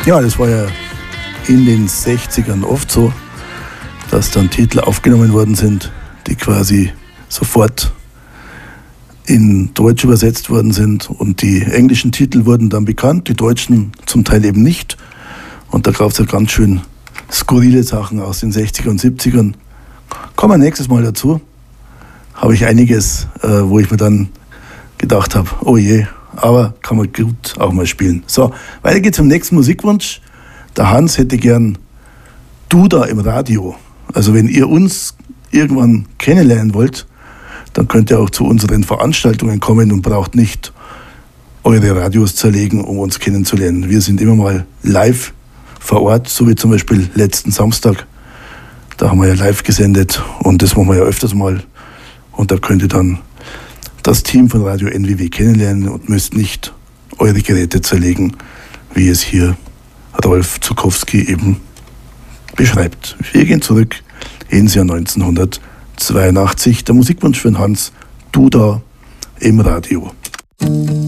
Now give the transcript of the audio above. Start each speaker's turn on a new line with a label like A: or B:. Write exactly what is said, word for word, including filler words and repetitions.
A: Ja, das war ja in den sechzigern oft so, dass dann Titel aufgenommen worden sind, die quasi sofort in Deutsch übersetzt worden sind und die englischen Titel wurden dann bekannt, die deutschen zum Teil eben nicht. Und da gab es ja ganz schön skurrile Sachen aus den sechzigern und siebzigern. Kommen wir nächstes Mal dazu. Habe ich einiges, äh, wo ich mir dann gedacht habe, oh je, aber kann man gut auch mal spielen. So, weiter geht's zum nächsten Musikwunsch. Der Hans hätte gern Du da im Radio. Also wenn ihr uns irgendwann kennenlernen wollt, dann könnt ihr auch zu unseren Veranstaltungen kommen und braucht nicht eure Radios zerlegen, um uns kennenzulernen. Wir sind immer mal live vor Ort, so wie zum Beispiel letzten Samstag. Da haben wir ja live gesendet und das machen wir ja öfters mal. Und da könnt ihr dann das Team von Radio N W W kennenlernen und müsst nicht eure Geräte zerlegen, wie es hier Rolf Zuckowski eben beschreibt. Wir gehen zurück ins Jahr neunzehnhundertzweiundachtzig. Der Musikwunsch von Hans, Du da im Radio.